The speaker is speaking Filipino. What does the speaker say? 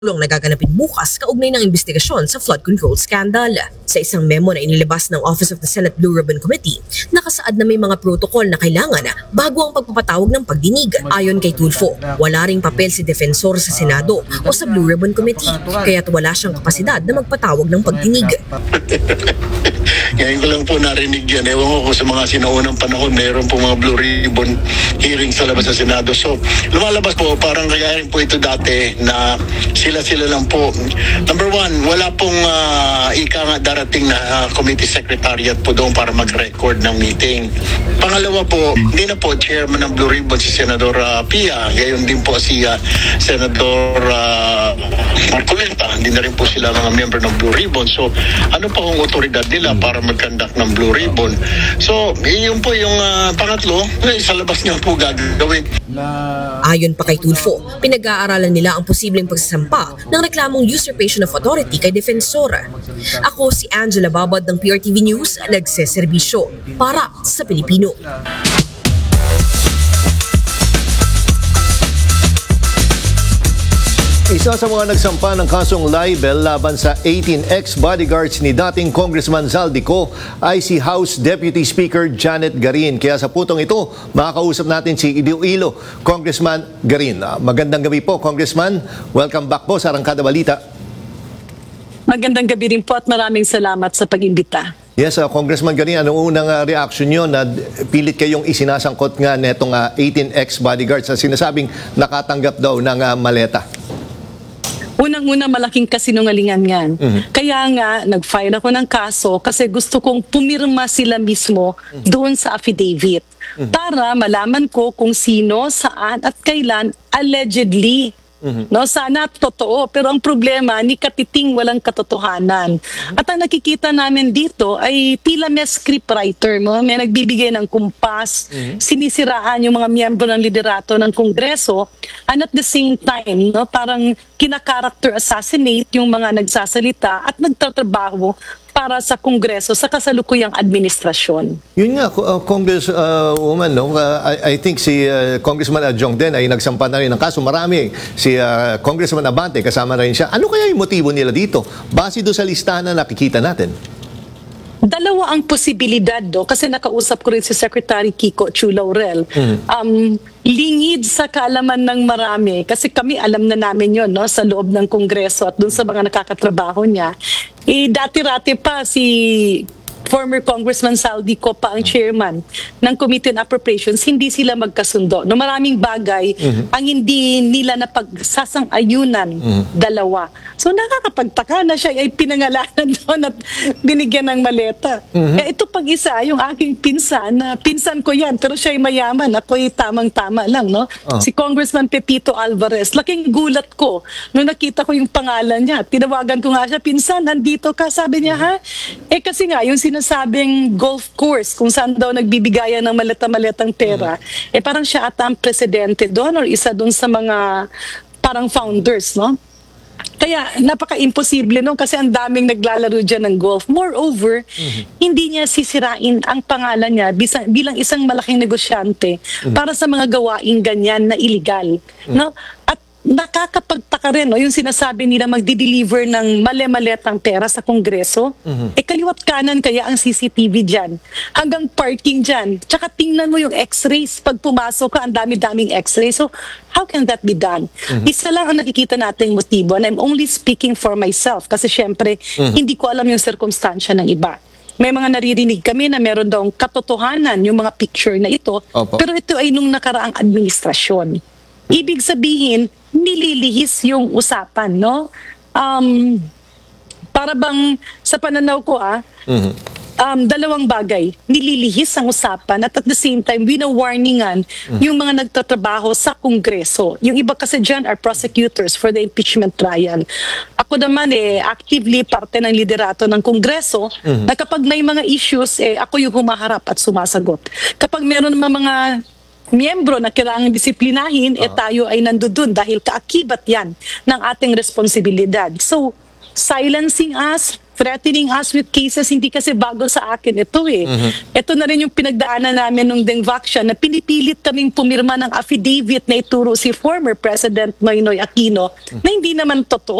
nagaganapin bukas kaugnay ng investigasyon sa flood control scandal. Sa isang memo na inilabas ng Office of the Senate Blue Ribbon Committee, nakasaad na may mga protocol na kailangan bago ang pagpapatawag ng pagdinig. Ayon kay Tulfo, wala ring papel si defensor sa Senado o sa Blue Ribbon Committee, kaya't wala siyang kapasidad na magpatawag ng pagdinig. Ngayon ko lang po narinig yan. Ewan ko kung sa mga sinaunang panahon, mayroon po mga Blue Ribbon hearing sa labas sa Senado. So, lumalabas po, parang kaya rin po ito dati na sila lang po. Number one, wala pong ika nga darating na committee secretariat po doon para mag-record ng meeting. Pangalawa po, hindi na po chairman ng Blue Ribbon si Senador Pia. Gayon din po si Senador Marcoleta. Hindi na rin po sila mga member ng Blue Ribbon. So, ano pa kung otoridad nila para mag-conduct ng Blue Ribbon? So, yun po yung pangatlo, sa labas niyo po gagawin. Ayon pa kay Tulfo, pinag-aaralan nila ang posibleng pagsasampa ng reklamong usurpation of authority kay defensor. Ako si Angela Babad ng PRTV News, nagseserbisyo para sa Pilipino. Isa sa mga nagsampa ng kasong libel laban sa 18 ex-bodyguards ni dating Congressman Zaldico ay si House Deputy Speaker Janet Garin. Kaya sa putong ito, makakausap natin si Iloilo, Congressman Garin. Magandang gabi po, Congressman. Welcome back po sa Arangkada Balita. Magandang gabi rin po at maraming salamat sa pag-imbita. Yes, Congressman Garin, anong unang reaction nyo na pilit kayong isinasangkot nga netong 18 ex-bodyguards na sinasabing nakatanggap daw ng maleta? Unang-una, malaking kasinungalingan yan. Kaya nga, nag-file ako ng kaso kasi gusto kong pumirma sila mismo doon sa affidavit para malaman ko kung sino, saan at kailan allegedly. No, sana totoo, pero ang problema ni katiting walang katotohanan. At ang nakikita namin dito ay tila may scriptwriter, may nagbibigay ng kumpas, sinisiraan yung mga miyembro ng liderato ng Kongreso, and at the same time, no, parang kina-character assassinate yung mga nagsasalita at nagtatrabaho para sa Kongreso sa kasalukuyang administrasyon. Yun nga, Congresswoman, no? I think si Congressman Adjong din ay nagsampa na rin ng kaso. Marami. Si Congressman Abante, kasama na rin siya. Ano kaya yung motibo nila dito? Base doon sa listahan na nakikita natin. Dalawa ang posibilidad do kasi nakausap ko rin si Secretary Kiko Chu Laurel. Lingid sa kaalaman ng marami kasi kami alam na namin yon, no, sa loob ng Kongreso at dun sa mga nakakatrabaho niya. Dati-rati pa si former Congressman Zaldico pa ang chairman ng Committee on Appropriations, hindi sila magkasundo. No, maraming bagay ang hindi nila napagsasang-ayunan dalawa. So nakakapagtaka na siya ay pinangalanan doon at binigyan ng maleta. Ito pag isa, yung aking pinsan ko yan, pero siya ay mayaman, ako ay tamang-tama lang. No? Si Congressman Pepito Alvarez, laking gulat ko nung nakita ko yung pangalan niya. Tinawagan ko nga siya, pinsan, nandito ka, sabi niya, ha? Kasi nga, yung sinasabing golf course, kung saan daw nagbibigayan ng maleta-maletang pera, parang siya ata ang presidente doon or isa doon sa mga parang founders, no? Kaya napaka-imposible no kasi ang daming naglalaro dyan ng golf. Moreover, hindi niya sisirain ang pangalan niya bilang isang malaking negosyante para sa mga gawaing ganyan na illegal. No? At nakakapagtaka rin, no? Yung sinasabi nila magdi-deliver ng male-maletang pera sa Kongreso. Kaliwat kanan kaya ang CCTV dyan. Hanggang parking dyan. Tsaka tingnan mo yung x-rays. Pag pumasok ka, ang dami-daming x-rays. So, how can that be done? Isa lang ang nakikita nating motibo and I'm only speaking for myself kasi syempre, hindi ko alam yung sirkumstansya ng iba. May mga naririnig kami na meron daw katotohanan yung mga picture na ito. Pero ito ay nung nakaraang administrasyon. Ibig sabihin, nililihis yung usapan, no? Para bang sa pananaw ko, dalawang bagay. Nililihis ang usapan at the same time, wina-warningan yung mga nagtatrabaho sa Kongreso. Yung iba kasi dyan are prosecutors for the impeachment trial. Ako naman actively parte ng liderato ng Kongreso na kapag may mga issues, ako yung humaharap at sumasagot. Kapag meron naman mga miyembro na kailangan disiplinahin, tayo ay nandoon dahil kaakibat yan ng ating responsibilidad. So, silencing us, threatening us with cases, hindi kasi bago sa akin ito eh. Ito na rin yung pinagdaanan namin nung Dengvac na pinipilit kaming pumirma ng affidavit na ituro si former President Noynoy Aquino na hindi naman totoo.